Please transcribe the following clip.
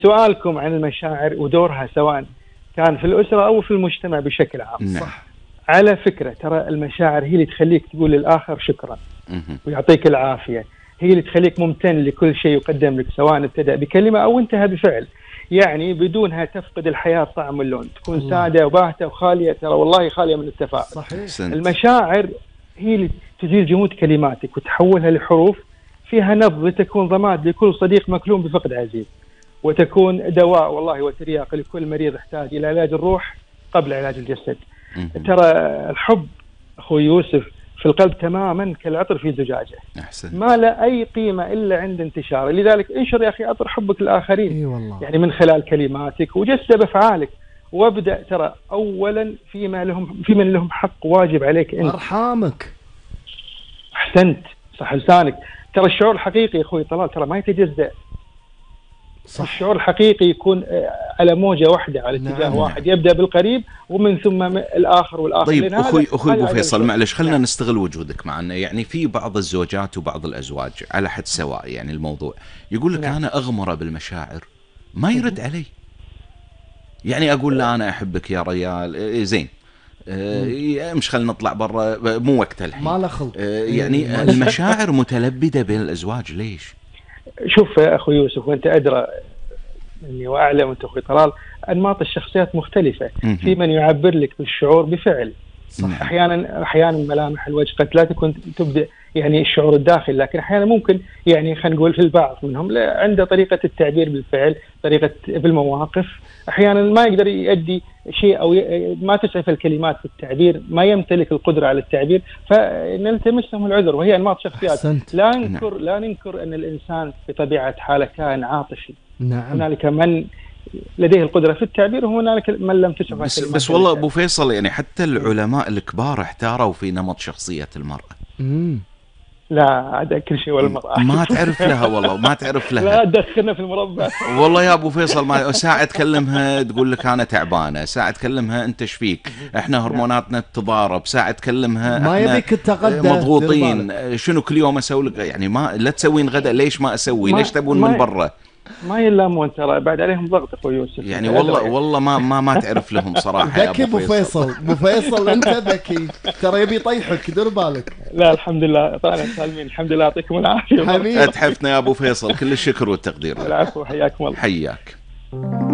سؤالكم عن المشاعر ودورها سواء كان في الأسرة أو في المجتمع بشكل عام. صح. على فكرة ترى المشاعر هي اللي تخليك تقول للآخر شكرا ويعطيك العافية، هي اللي تخليك ممتن لكل شيء يقدم لك سواء ابتدأ بكلمة أو انتهى بفعل. يعني بدونها تفقد الحياة طعم واللون، تكون سادة وباهتة وخالية، ترى والله خالية من التفاؤل. صحيح. المشاعر هي اللي تزيل جمود كلماتك وتحولها لحروف فيها نبض لتكون ضماد لكل صديق مكلوم بفقد عزيز، وتكون دواء والله وترياق لكل مريض يحتاج إلى علاج الروح قبل علاج الجسد. ترى الحب أخوي يوسف في القلب تماما كالعطر في زجاجة. ما لا أي قيمة إلا عند انتشاره، لذلك انشر يا أخي عطر حبك للآخرين. والله. يعني من خلال كلماتك وجسد أفعالك، وابدأ ترى أولا في من لهم حق واجب عليك أنت. أرحامك. أحسنت، صح لسانك. ترى الشعور الحقيقي يا أخوي طلال ترى ما يتجزأ. صح. الشعور الحقيقي يكون على موجة واحدة، على اتجاه واحد، يبدأ بالقريب ومن ثم الآخر والآخر. طيب أخوي أبو فيصل معلش خلنا نستغل وجودك معنا. يعني في بعض الزوجات وبعض الأزواج على حد سواء، يعني الموضوع يقول لك أنا أغمر بالمشاعر ما يرد علي. يعني أقول لا أنا أحبك يا ريال زين مش خلنا نطلع برا مو وقت الحين ما له خلق. يعني المشاعر متلبدة بين الأزواج ليش؟ شوف يا أخوي يوسف، وأنت أدرى مني وأعلم أنت أخوي طلال، أنماط الشخصيات مختلفة. في من يعبر لك بالشعور بفعل. صح. أحيانا ملامح الوجه قد لا تكون تبدأ يعني الشعور الداخلي، لكن أحيانا ممكن يعني خلينا نقول في البعض منهم عنده طريقة التعبير بالفعل، طريقة بالمواقف. أحيانا ما يقدر يؤدي شيء أو ما تسعف الكلمات في التعبير، ما يمتلك القدرة على التعبير، فنلتمس لهم العذر. وهي أنماط شخصيات. لا ننكر أن الإنسان بطبيعة حاله كائن عاطفي. هنالك من لديه القدرة في التعبير وهنالك من لم تسعف. بس والله أبو فيصل يعني حتى العلماء الكبار احتاروا في نمط شخصية المرأة. لا هذا كل شيء والمرأة ما تعرف لها والله، ما تعرف لها. لا دخلنا في المربع والله يا أبو فيصل ما ساعة تكلمها تقول لك أنا تعبانة، ساعة تكلمها أنت شفيك، إحنا هرموناتنا تتضارب، ساعة تكلمها ما يبيك التغدى مضغوطين، شنو كل يوم أسوي لك يعني ما لا تسوين غدا، ليش ما أسوي؟ ليش تبون من برا؟ ما يلامون ترى بعد عليهم ضغط اخوي يوسف. يعني والله ما تعرف لهم صراحه. ذكي ابو فيصل، ابو فيصل انت ذكي ترى، يبي يطيحك دير بالك. لا الحمد لله طالع سالمين الحمد لله، يعطيكم العافيه. اتحفنا يا ابو فيصل، كل الشكر والتقدير. العفو، حياكم الله. حياك.